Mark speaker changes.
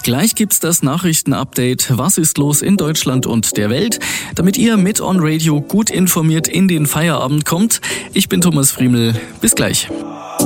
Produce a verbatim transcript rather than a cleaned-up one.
Speaker 1: Gleich gibt's das Nachrichtenupdate. Was ist los in Deutschland und der Welt? Damit ihr mit On Radio gut informiert in den Feierabend kommt. Ich bin Thomas Friemel. Bis gleich.